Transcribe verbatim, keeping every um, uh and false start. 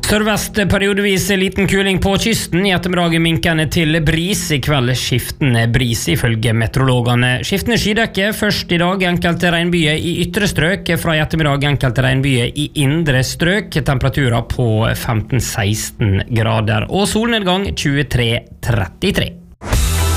Sørvest periodevis liten kuling på kysten. I ettermiddag minkende til bris. I kveld skiftende bris ifølge meteorologene. Skiftende skydekke først i dag. Enkelte regnbyer i ytre strøk. Fra i ettermiddag enkelte regnbyer i indre strøk. Temperaturer på femten til seksten grader. Og solnedgang tjuetre til trettitre.